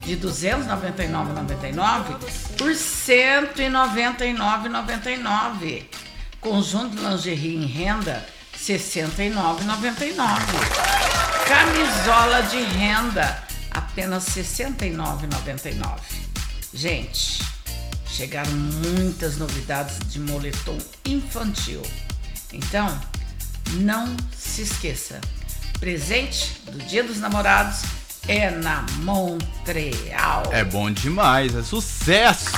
de R$ 299,99 por R$ 199,99. Conjunto de lingerie em renda, R$ 69,99. Camisola de renda, apenas R$ 69,99. Gente, chegaram muitas novidades de moletom infantil. Então, não se esqueça, presente do Dia dos Namorados é na Montreal. É bom demais, é sucesso!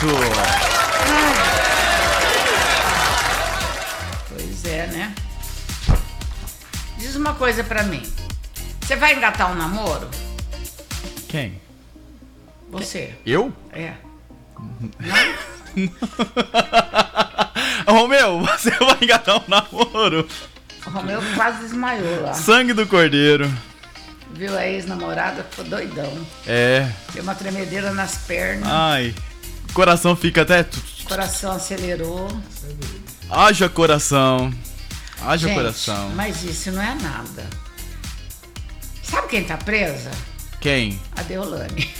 Pois é, né? Diz uma coisa pra mim. Você vai engatar um namoro? Quem? Você. Eu? É. Romeu, você vai engatar um namoro? O Romeu quase desmaiou lá. Sangue do cordeiro. Viu a ex-namorada? Ficou doidão. É. Deu uma tremedeira nas pernas. Ai. O coração fica até... O coração acelerou. Haja coração. Haja Gente, coração. mas isso não é nada. Sabe quem tá presa? Quem? A Deolane.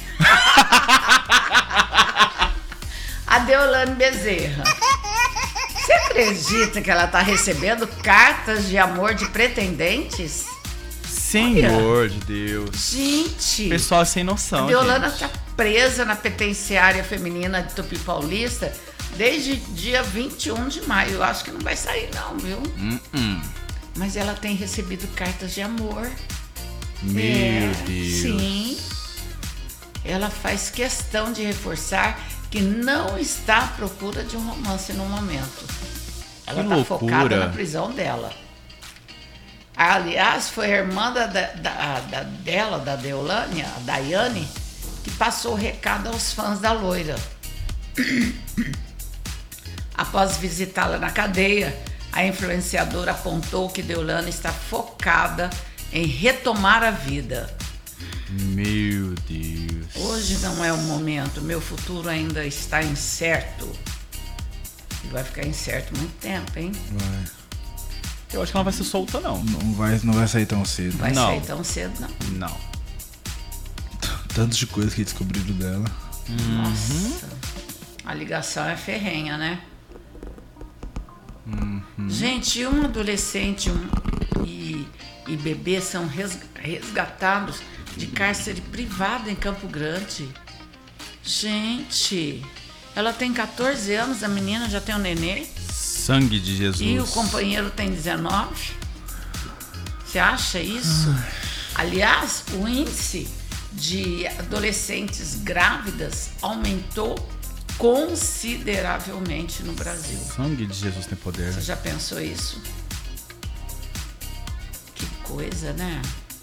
A Deolane Bezerra. Você acredita que ela tá recebendo cartas de amor de pretendentes? Senhor de Deus. Gente! Pessoal sem noção, a Deolana gente. tá presa na penitenciária feminina de Tupi Paulista desde dia 21 de maio. Eu acho que não vai sair não, viu? Mas ela tem recebido cartas de amor. Meu Deus. Sim. Ela faz questão de reforçar que não está à procura de um romance no momento. Ela está focada na prisão dela. Aliás, foi a irmã da Deolane, a Daiane, que passou o recado aos fãs da loira. Após visitá-la na cadeia, a influenciadora apontou que Deolane está focada em retomar a vida. Meu Deus. Hoje não é o momento, meu futuro ainda está incerto. E vai ficar incerto muito tempo, hein? Vai. Eu acho que ela não vai ser solta, não. Não vai sair tão cedo. Vai Não. sair tão cedo, não. Não. Tantas de coisas que descobriram dela. Nossa, a ligação é ferrenha, né? Gente, um adolescente e bebê são resgatados de cárcere privado em Campo Grande. Gente, ela tem 14 anos, a menina já tem um nenê. Sangue de Jesus. E o companheiro tem 19. Você acha isso? Aliás, o índice de adolescentes grávidas aumentou consideravelmente no Brasil. Sangue de Jesus tem poder. Você já pensou isso? Que coisa, né?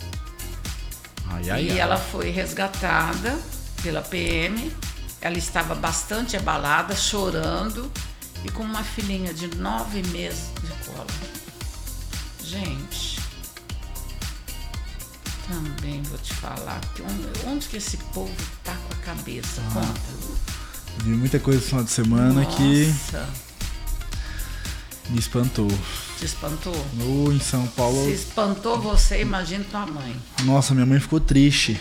Ai. Ela foi resgatada pela PM. Ela estava bastante abalada, chorando e com uma filhinha de 9 meses de colo. Gente, também vou te falar que onde que esse povo tá com a cabeça? Conta. Vi muita coisa no final de semana que Nossa, me espantou. te espantou? Ou em São Paulo. Se espantou você, imagina tua mãe. Nossa, minha mãe ficou triste.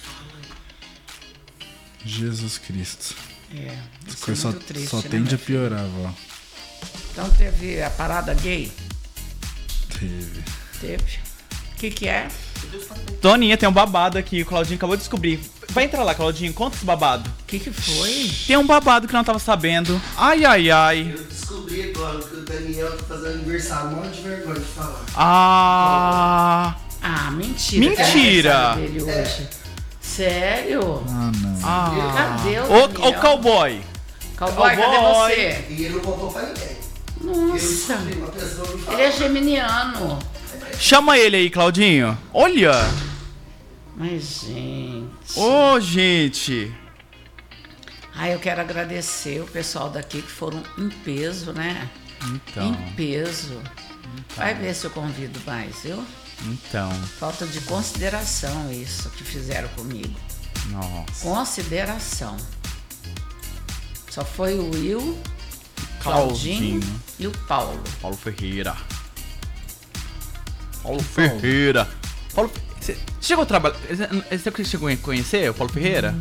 Jesus Cristo. É, As isso é coisas muito triste, só né, tende minha a piorar, vó. Então teve a parada gay? Teve. Teve. O que é? Toninha, tem um babado aqui. O Claudinho acabou de descobrir. Vai entrar lá, Claudinho. Conta esse babado. O que foi? Tem um babado que não tava sabendo. Ai. Eu descobri agora que o Daniel tá fazendo aniversário, um monte de vergonha de falar. Ah. Ah, mentira. Mentira. Que é aniversário dele hoje. Sério? Ah, não. Cadê o Ô, Daniel? cowboy. Cowboy, cadê Cowboy. você? E ele não contou pra ninguém. Eu Nossa, descobri, uma pessoa me falou. ele é geminiano. Chama ele aí, Claudinho. Olha. Mas, gente... Ô, gente. Eu quero agradecer o pessoal daqui que foram em peso, né? Então. Em peso. Vai ver se eu convido mais, viu? Então. Falta de consideração isso que fizeram comigo. Nossa. Consideração. Só foi o Will, Claudinho. Claudinho e o Paulo. Paulo Ferreira. Paulo Ferreira. Paulo, você chegou a trabalhar. Você chegou a conhecer o Paulo Ferreira?